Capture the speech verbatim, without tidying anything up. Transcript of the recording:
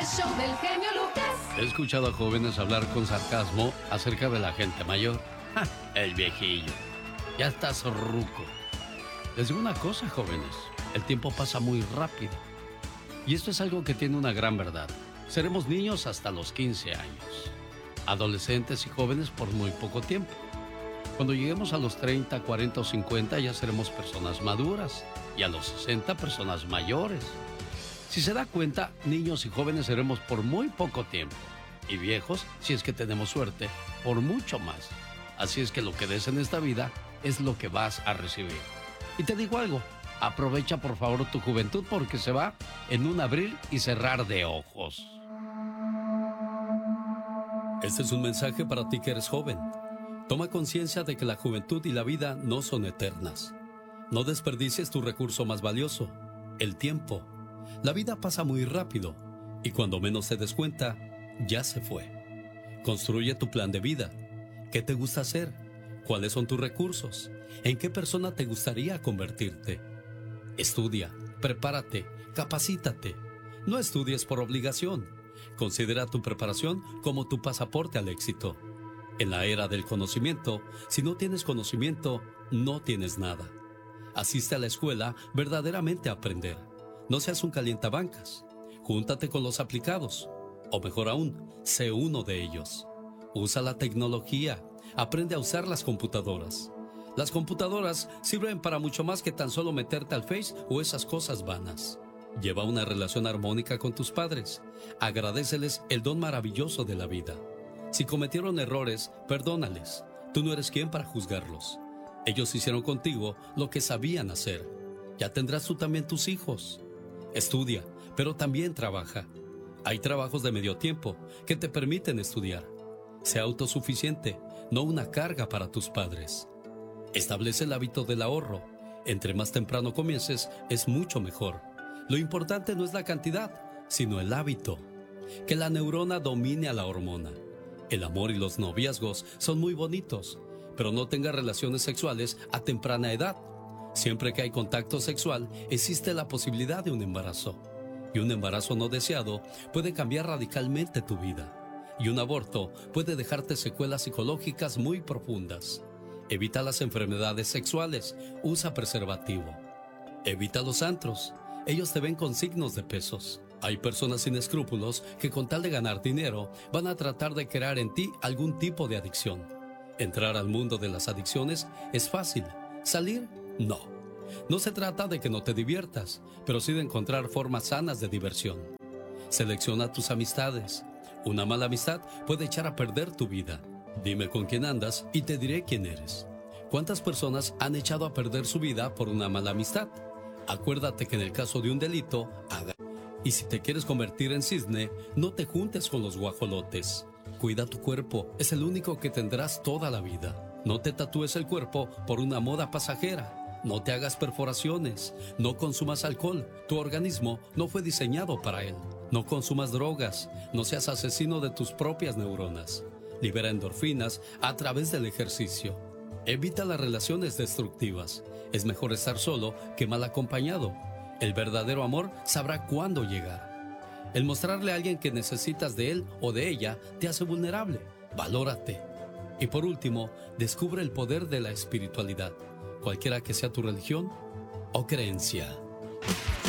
show del genio Lucas. He escuchado a jóvenes hablar con sarcasmo acerca de la gente mayor. ¡Ja! El viejillo. Ya estás ruco. Les digo una cosa, jóvenes. El tiempo pasa muy rápido. Y esto es algo que tiene una gran verdad. Seremos niños hasta los quince años. Adolescentes y jóvenes por muy poco tiempo. Cuando lleguemos a los treinta, cuarenta o cincuenta ya seremos personas maduras. Y a los sesenta personas mayores. Si se da cuenta, niños y jóvenes seremos por muy poco tiempo. Y viejos, si es que tenemos suerte, por mucho más. Así es que lo que des en esta vida es lo que vas a recibir. Y te digo algo, aprovecha por favor tu juventud porque se va en un abrir y cerrar de ojos. Este es un mensaje para ti que eres joven. Toma conciencia de que la juventud y la vida no son eternas. No desperdicies tu recurso más valioso, el tiempo. La vida pasa muy rápido y cuando menos te des cuenta, ya se fue. Construye tu plan de vida. ¿Qué te gusta hacer? ¿Cuáles son tus recursos? ¿En qué persona te gustaría convertirte? Estudia, prepárate, capacítate. No estudies por obligación. Considera tu preparación como tu pasaporte al éxito. En la era del conocimiento, si no tienes conocimiento, no tienes nada. Asiste a la escuela verdaderamente a aprender. No seas un calientabancas. Júntate con los aplicados. O mejor aún, sé uno de ellos. Usa la tecnología. Aprende a usar las computadoras. Las computadoras sirven para mucho más que tan solo meterte al Face o esas cosas vanas. Lleva una relación armónica con tus padres. Agradéceles el don maravilloso de la vida. Si cometieron errores, perdónales. Tú no eres quien para juzgarlos. Ellos hicieron contigo lo que sabían hacer. Ya tendrás tú también tus hijos. Estudia, pero también trabaja. Hay trabajos de medio tiempo que te permiten estudiar. Sea autosuficiente, no una carga para tus padres. Establece el hábito del ahorro. Entre más temprano comiences, es mucho mejor. Lo importante no es la cantidad, sino el hábito. Que la neurona domine a la hormona. El amor y los noviazgos son muy bonitos, pero no tengas relaciones sexuales a temprana edad. Siempre que hay contacto sexual, existe la posibilidad de un embarazo. Y un embarazo no deseado puede cambiar radicalmente tu vida. Y un aborto puede dejarte secuelas psicológicas muy profundas. Evita las enfermedades sexuales, usa preservativo. Evita los antros, ellos te ven con signos de pesos. Hay personas sin escrúpulos que con tal de ganar dinero van a tratar de crear en ti algún tipo de adicción. Entrar al mundo de las adicciones es fácil, salir, no. No se trata de que no te diviertas, pero sí de encontrar formas sanas de diversión. Selecciona tus amistades. Una mala amistad puede echar a perder tu vida. Dime con quién andas y te diré quién eres. ¿Cuántas personas han echado a perder su vida por una mala amistad? Acuérdate que en el caso de un delito, haga. Y si te quieres convertir en cisne, no te juntes con los guajolotes. Cuida tu cuerpo, es el único que tendrás toda la vida. No te tatúes el cuerpo por una moda pasajera. No te hagas perforaciones. No consumas alcohol. Tu organismo no fue diseñado para él. No consumas drogas. No seas asesino de tus propias neuronas. Libera endorfinas a través del ejercicio. Evita las relaciones destructivas. Es mejor estar solo que mal acompañado. El verdadero amor sabrá cuándo llegar. El mostrarle a alguien que necesitas de él o de ella te hace vulnerable. Valórate. Y por último, descubre el poder de la espiritualidad, cualquiera que sea tu religión o creencia.